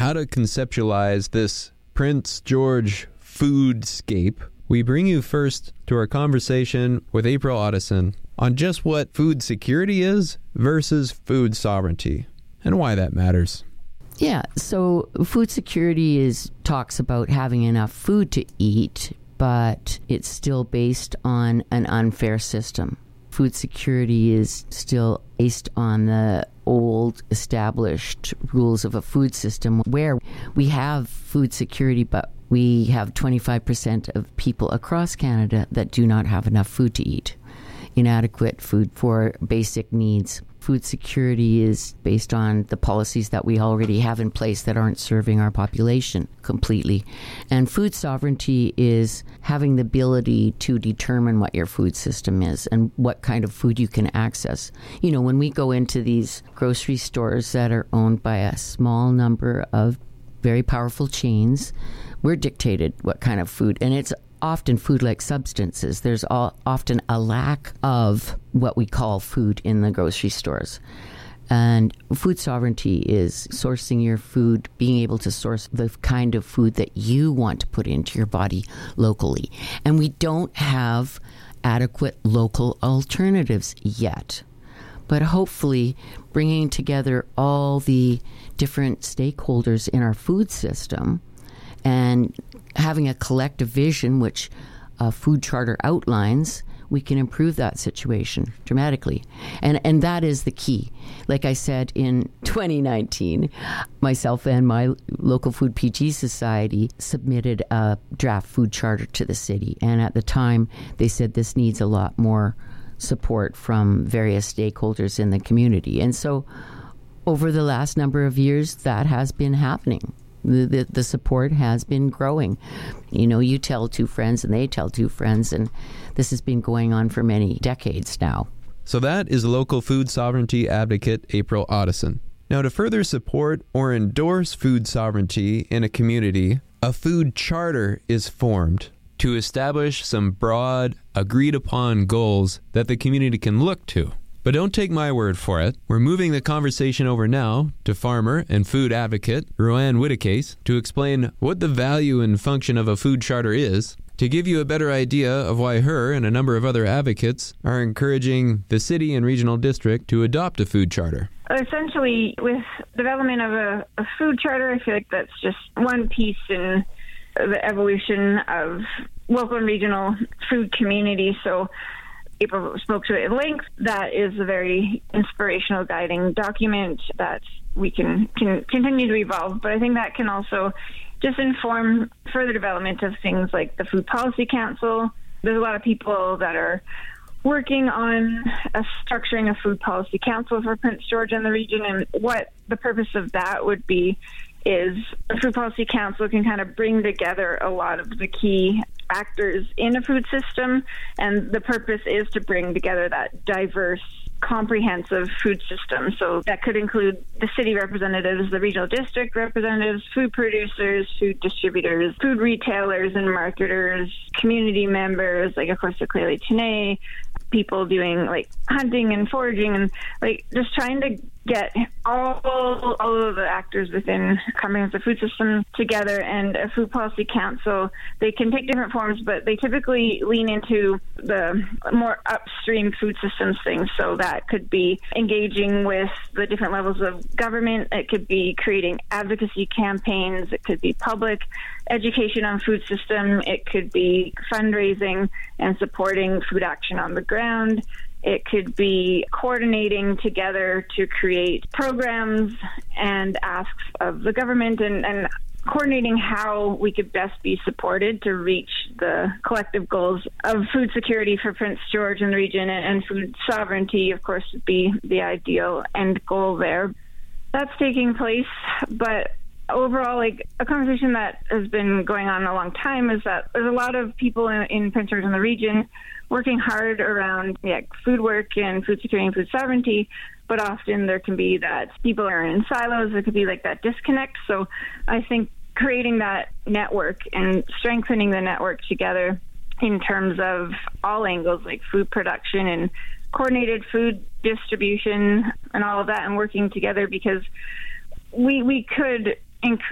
how to conceptualize this Prince George foodscape, we bring you first to our conversation with April Otteson on just what food security is versus food sovereignty and why that matters. Yeah, so food security talks about having enough food to eat, but it's still based on an unfair system. Food security is still based on the old established rules of a food system where we have food security, but we have 25% of people across Canada that do not have enough food to eat. Inadequate food for basic needs. Food security is based on the policies that we already have in place that aren't serving our population completely. And food sovereignty is having the ability to determine what your food system is and what kind of food you can access. You know, when we go into these grocery stores that are owned by a small number of very powerful chains, we're dictated what kind of food, and it's often food-like substances. There's often a lack of what we call food in the grocery stores. And food sovereignty is sourcing your food, being able to source the kind of food that you want to put into your body locally. And we don't have adequate local alternatives yet. But hopefully bringing together all the different stakeholders in our food system and having a collective vision, which a food charter outlines, we can improve that situation dramatically. And that is the key. Like I said, in 2019, myself and my local food PG society submitted a draft food charter to the city. And at the time, they said this needs a lot more support from various stakeholders in the community. And so over the last number of years, that has been happening. The support has been growing. You know, you tell two friends and they tell two friends, and this has been going on for many decades now. So that is local food sovereignty advocate April Otteson. Now, to further support or endorse food sovereignty in a community, a food charter is formed to establish some broad, agreed-upon goals that the community can look to. But don't take my word for it. We're moving the conversation over now to farmer and food advocate Roanne Whitacase to explain what the value and function of a food charter is, to give you a better idea of why her and a number of other advocates are encouraging the city and regional district to adopt a food charter. Essentially, with development of a food charter, I feel like that's just one piece in the evolution of local and regional food community. So April spoke to it at length. That is a very inspirational guiding document that we can continue to evolve. But I think that can also just inform further development of things like the Food Policy Council. There's a lot of people that are working on structuring a Food Policy Council for Prince George and the region, and what the purpose of that would be is a Food Policy Council can kind of bring together a lot of the key actors in a food system, and the purpose is to bring together that diverse, comprehensive food system. So that could include the city representatives, the regional district representatives, food producers, food distributors, food retailers and marketers, community members, like of course the Clearly Tene, people doing like hunting and foraging, and like just trying to get all of the actors within a comprehensive food system together. And a Food Policy Council, they can take different forms, but they typically lean into the more upstream food systems things. So that could be engaging with the different levels of government. It could be creating advocacy campaigns. It could be public education on food system. It could be fundraising and supporting food action on the ground. It could be coordinating together to create programs and asks of the government, and coordinating how we could best be supported to reach the collective goals of food security for Prince George and the region, and food sovereignty, of course, would be the ideal end goal there. That's taking place, but overall, like a conversation that has been going on a long time is that there's a lot of people in Prince George and the region working hard around food work and food security and food sovereignty, but often there can be that people are in silos. There could be like that disconnect. So I think creating that network and strengthening the network together in terms of all angles, like food production and coordinated food distribution and all of that, and working together, because we could increase